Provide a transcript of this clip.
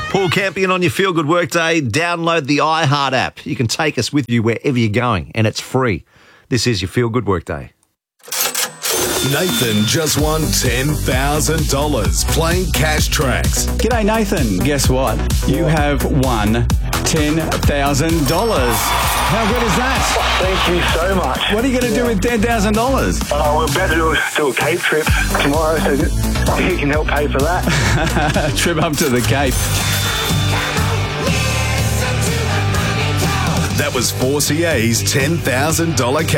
Paul Campion on your Feel Good Workday. Download the iHeart app. You can take us with you wherever you're going, and it's free. This is your Feel Good Workday. Nathan just won $10,000 playing Cash Tracks. G'day, Nathan. Guess what? You have won $10,000. How good is that? Thank you so much. What are you going to do with $10,000? We're about to do a Cape trip tomorrow, so you can help pay for that. Trip up to the Cape. That was 4CA's $10,000 cash.